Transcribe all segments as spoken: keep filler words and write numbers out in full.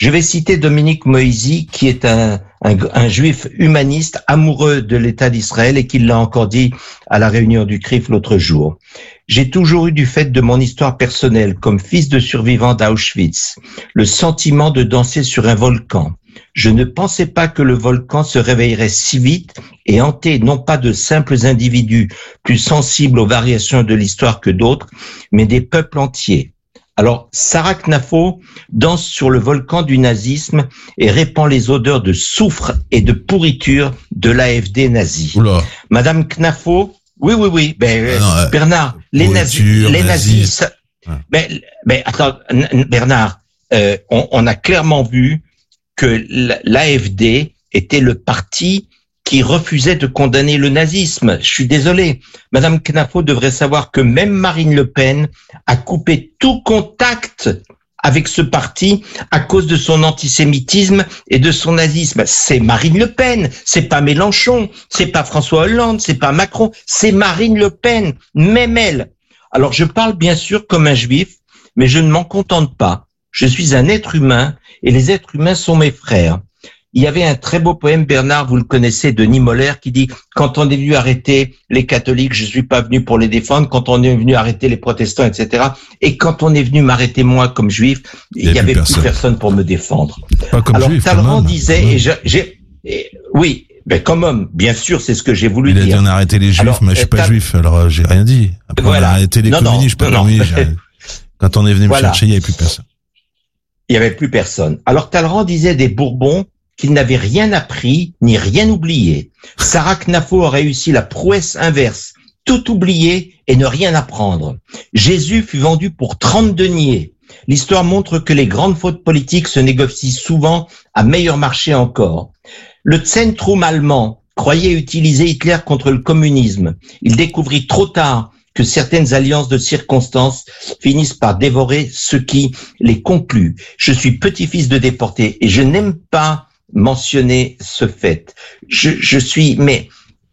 Je vais citer Dominique Moïsi, qui est un, un, un juif humaniste, amoureux de l'État d'Israël, et qui l'a encore dit à la réunion du C R I F l'autre jour. J'ai toujours eu, du fait de mon histoire personnelle, comme fils de survivant d'Auschwitz, le sentiment de danser sur un volcan. Je ne pensais pas que le volcan se réveillerait si vite et hanté non pas de simples individus plus sensibles aux variations de l'histoire que d'autres, mais des peuples entiers. Alors, Sarah Knafo danse sur le volcan du nazisme et répand les odeurs de soufre et de pourriture de l'A F D nazi. Oula. Madame Knafo, oui, oui, oui, ben, ah non, Bernard, les nazis, les nazis, ça, ah. ben, ben, attends, Bernard, euh, on, on a clairement vu que l'A F D était le parti qui refusait de condamner le nazisme. Je suis désolé. Madame Knafo devrait savoir que même Marine Le Pen a coupé tout contact avec ce parti à cause de son antisémitisme et de son nazisme. C'est Marine Le Pen, c'est pas Mélenchon, c'est pas François Hollande, c'est pas Macron, c'est Marine Le Pen, même elle. Alors je parle bien sûr comme un juif, mais je ne m'en contente pas. Je suis un être humain et les êtres humains sont mes frères. Il y avait un très beau poème, Bernard, vous le connaissez, de Niemöller, qui dit « Quand on est venu arrêter les catholiques, je suis pas venu pour les défendre. Quand on est venu arrêter les protestants, et cetera. Et quand on est venu m'arrêter moi comme juif, il y avait plus personne pour me défendre. » Alors juif, Talleyrand disait, et je, j'ai, et, oui, ben comme homme, bien sûr, c'est ce que j'ai voulu il dire. Il a dit on a arrêté les juifs, alors, mais je suis pas juif, alors j'ai rien dit. Après voilà. On a arrêté les non, communistes, non, pas non, non. Quand on est venu voilà. me chercher, il y avait plus personne. Il y avait plus personne. Alors Talleyrand disait des Bourbons qu'ils n'avaient rien appris ni rien oublié. Sarah Knafo a réussi la prouesse inverse, tout oublier et ne rien apprendre. Jésus fut vendu pour trente deniers. L'histoire montre que les grandes fautes politiques se négocient souvent à meilleur marché encore. Le Zentrum allemand croyait utiliser Hitler contre le communisme. Il découvrit trop tard que certaines alliances de circonstances finissent par dévorer ceux qui les concluent. Je suis petit-fils de déportés et je n'aime pas mentionner ce fait. Je, je suis, mais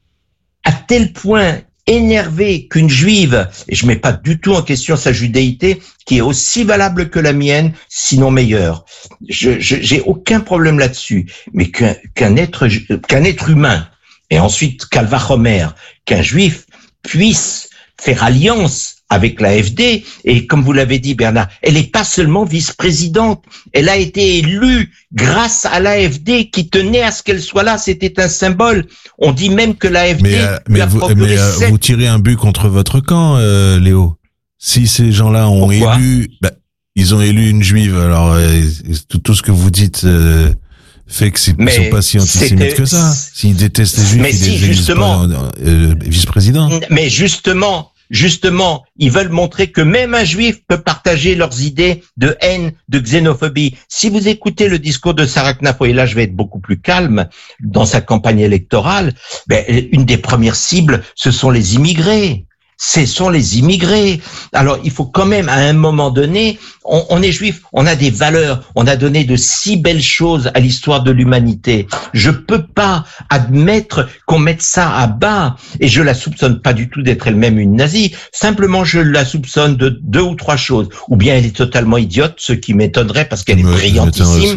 à tel point énervé qu'une juive, et je mets pas du tout en question sa judéité, qui est aussi valable que la mienne, sinon meilleure. Je, je j'ai aucun problème là-dessus, mais qu'un, qu'un être, qu'un être humain, et ensuite Calva Homer, qu'un juif puisse faire alliance avec l'A F D, et comme vous l'avez dit Bernard, elle n'est pas seulement vice-présidente, elle a été élue grâce à l'A F D qui tenait à ce qu'elle soit là, c'était un symbole. On dit même que l'A F D mais, euh, mais, vous, mais euh, sept... vous tirez un but contre votre camp, euh, Léo. Si ces gens-là ont Pourquoi élu, bah, ils ont élu une juive, alors euh, tout, tout ce que vous dites euh, fait que ils ne sont pas si antisémites que ça. S'ils détestent les juifs, mais ils si, les justement, euh, vice-président. Mais justement, Justement, ils veulent montrer que même un juif peut partager leurs idées de haine, de xénophobie. Si vous écoutez le discours de Sarah Knafo, et là je vais être beaucoup plus calme dans sa campagne électorale, ben, une des premières cibles, ce sont les immigrés. Ce sont les immigrés. Alors, il faut quand même, à un moment donné, on, on est juif, on a des valeurs, on a donné de si belles choses à l'histoire de l'humanité. Je peux pas admettre qu'on mette ça à bas. Et je la soupçonne pas du tout d'être elle-même une nazie. Simplement, je la soupçonne de deux ou trois choses. Ou bien elle est totalement idiote, ce qui m'étonnerait parce qu'elle est brillantissime.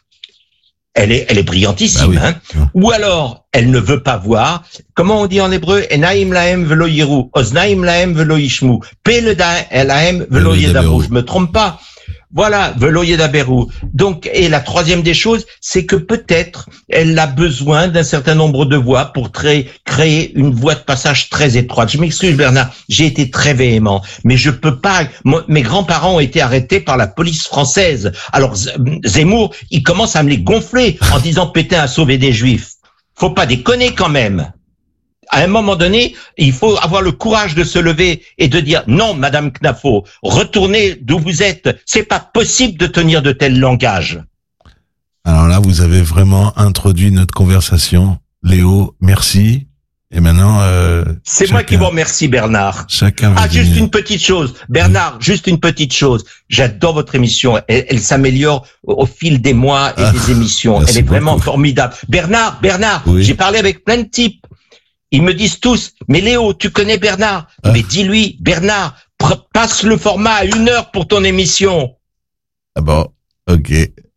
Elle est, elle est brillantissime, bah oui. hein. Ou alors, elle ne veut pas voir. Comment on dit en hébreu? Enaim lahem velo yiru, oznaim lahem velo yishmu, pe le lahem velo yedaberu. Je me trompe pas. Voilà, velo yedaberu. Donc, et la troisième des choses, c'est que peut-être elle a besoin d'un certain nombre de voix pour créer, créer une voie de passage très étroite. Je m'excuse Bernard, j'ai été très véhément, mais je peux pas. Moi, mes grands-parents ont été arrêtés par la police française. Alors Zemmour, il commence à me les gonfler en disant Pétain a sauvé des juifs. Faut pas déconner quand même. À un moment donné, il faut avoir le courage de se lever et de dire non, Madame Knafo, retournez d'où vous êtes. C'est pas possible de tenir de tels langages. Alors là, vous avez vraiment introduit notre conversation. Léo, merci. Et maintenant, euh, c'est chacun, moi qui vous remercie, Bernard. Chacun. Ah, juste une petite chose, Bernard. Oui. Juste une petite chose. J'adore votre émission. Elle, elle s'améliore au fil des mois et ah, des émissions. Elle est beaucoup. Vraiment formidable. Bernard, Bernard. Oui. J'ai parlé avec plein de types. Ils me disent tous, mais Léo, tu connais Bernard? Ah. Mais dis-lui, Bernard, passe le format à une heure pour ton émission. Ah bon, ok.